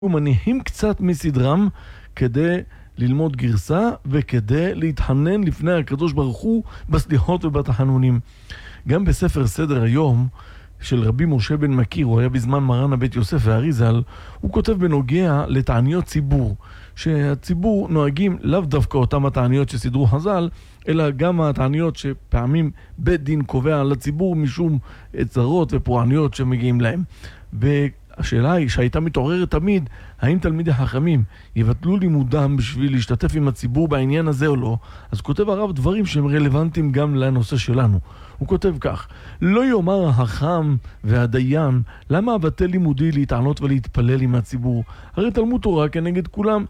ומניחים קצת מסדרם כדי ללמוד גרסה וכדי להתחנן לפני הקדוש ברוך הוא בסליחות ובתחנונים. גם בספר סדר היום של רבי משה בן מכיר, הוא היה בזמן מרן הבית יוסף והאריזל, הוא כותב בנוגע לתעניות ציבור, שהציבור נוהגים לאו דווקא אותם התעניות שסדרו חז"ל, אלא גם התעניות שפעמים בית דין קובע לציבור משום צרות ופורעניות שמגיעים להם. והשאלה היא שהייתה מתעוררת תמיד, האם תלמידי חכמים יבטלו לימודם בשביל להשתתף עם הציבור בעניין הזה או לא? אז כותב הרב דברים שהם רלוונטיים גם לנושא שלנו. הוא כותב כך: לא יאמר החכם והדיין, למה אבטל לימודי להתענות ולהתפלל עם הציבור? הרי תלמוד תורה כנגד כולם.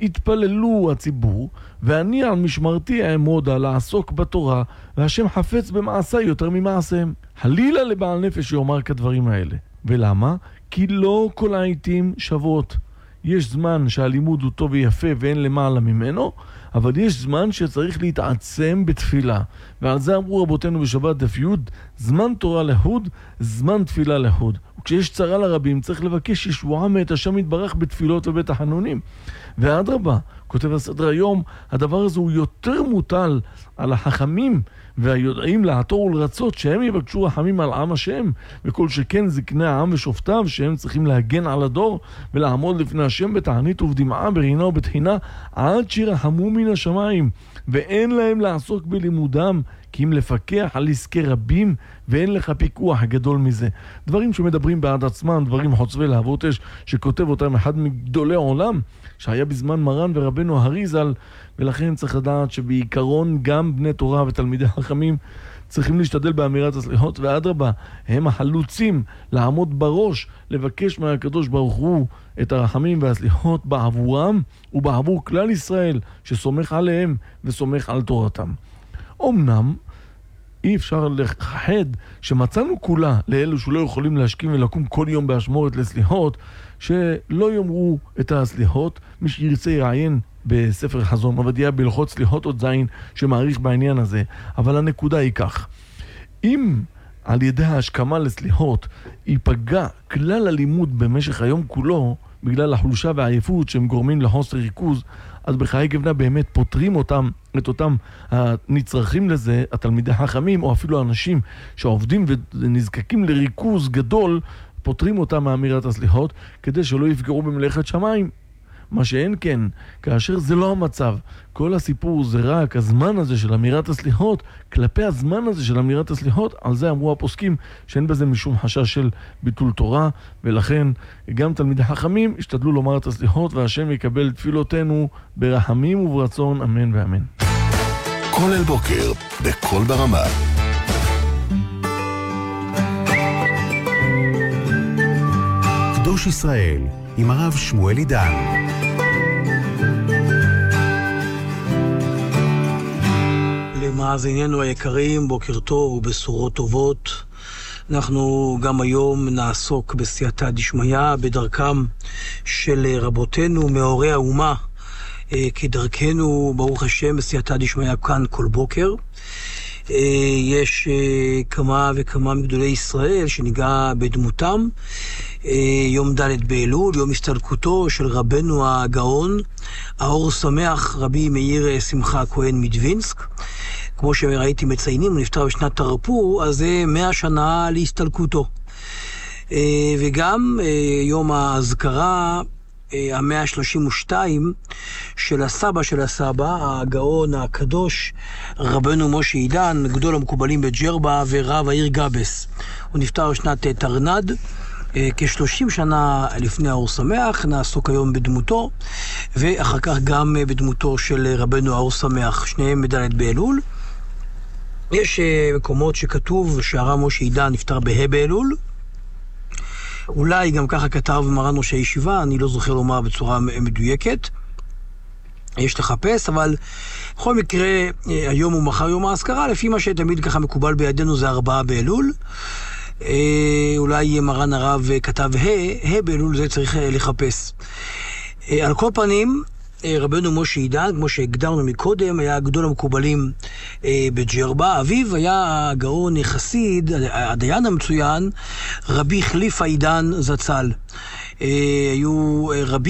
התפללו הציבור, ואני על משמרתי אעמוד לעסוק בתורה, והשם חפץ במעשה יותר ממעשיהם. חלילה לבעל נפש שיאמר כדברים האלה. ולמה? כי לא כל העיתים שוות. יש זמן שהלימוד הוא טוב ויפה ואין למעלה ממנו, אבל יש זמן שצריך להתעצם בתפילה. ועל זה אמרו רבותינו בשבת דף י', זמן תורה להוד, זמן תפילה להוד. וכשיש צרה לרבים צריך לבקש ישועה מאת השם יתברך בתפילות ובתחנונים. ואדרבה, כותב הסדר היום, הדבר הזה הוא יותר מוטל על החכמים והיודעים לעתור ולרצות שהם יבקשו רחמים על עם השם, וכל שכן זקני העם ושופטיו שהם צריכים להגן על הדור ולעמוד לפני השם בתענית ובדמעה ברינה ובתחינה עד שירחמו מן השמיים, ואין להם לעסוק בלימודם כי אם לפקח על עסקי רבים ואין לך פיקוח גדול מזה. דברים שמדברים בעד עצמם, דברים חוצבי להבות אש שכותב אותם אחד מגדולי עולם שהיה בזמן מרן ורבנו האריזל, ולכן צריך לדעת שבעיקרון גם בני תורה ותלמידי חכמים צריכים להשתדל באמירת הסליחות, ואדרבה, הם החלוצים לעמוד בראש, לבקש מהקדוש ברוך הוא את הרחמים והסליחות בעבורם ובעבור כלל ישראל שסומך עליהם וסומך על תורתם. אמנם אי אפשר לחד שמצאנו כולה לאלו שלא יכולים להשכים ולקום כל יום באשמורת לסליחות, שלא יאמרו את הסליחות. מי שירצה יעיין בספר חזון עובדיה בהלכות סליחות עוד זין שמעריך בעניין הזה. אבל הנקודה היא כך: אם על ידי ההשכמה לסליחות ייפגע כלל הלימוד במשך היום כולו בגלל החולשה והעייפות שהם גורמים לחוסר ריכוז, אז בחיי גבנה באמת פותרים את אותם הנצרכים לזה, התלמידי חכמים או אפילו אנשים שעובדים ונזקקים לריכוז גדול, פותרים אותם מאמירת הסליחות כדי שלא יפגעו במלאכת שמיים. מה שאין כן, כאשר זה לא המצב, כל הסיפור זה רק הזמן הזה של אמירת הסליחות, כלפי הזמן הזה של אמירת הסליחות, על זה אמרו הפוסקים שאין בזה משום חשש של ביטול תורה, ולכן גם תלמידי חכמים השתדלו לומר את הסליחות, והשם יקבל תפילותינו ברחמים וברצון, אמן ואמן. כל אל בוקר, בכל ברמה. קדוש ישראל עם הרב שמואל עידן. למאזיננו היקרים, בוקר טוב ובשורות טובות. אנחנו גם היום נעסוק בסייעתא דשמיא בדרכם של רבותינו מאורי האומה, כדרכנו ברוך השם בסייעתא דשמיא כאן כל בוקר. יש כמה וכמה מגדולי ישראל שניגע בדמותם. יום ד' באלול, יום הסתלקותו של רבנו הגאון האור שמח רבי מאיר שמחה כהן מדווינסק. כמו שראיתי מציינים, הוא נפטר בשנת תרפ"ו, אז זה 100 שנה להסתלקותו. וגם יום ההזכרה 132 של הסבא, הגאון הקדוש רבנו משה עידן, גדול המקובלים בג'רבה ורב העיר גבס. הוא נפטר בשנת תרנ"ד, כ-30 שנה לפני האור שמח. נעסוק היום בדמותו, ואחר כך גם בדמותו של רבנו האור שמח, שניהם בד' באלול. יש מקומות שכתוב שהרב משה עידן נפטר בה' באלול, אולי גם ככה כתב מרן ראש הישיבה, אני לא זוכר לומר בצורה מדויקת, יש לחפש, אבל בכל מקרה היום ומחר יום ההזכרה, לפי מה שתמיד ככה מקובל בידינו זה 4 באלול. אולי מרן הרב כתב ה' באלול, זה צריך לחפש. על כל פנים, רבנו משה עידן, כמו שהגדרנו מקודם, היה גדול המקובלים בג'רבה. אביו היה הגאון חסיד, הדיין המצוין, רבי חליפה עידן זצ"ל. היו רבים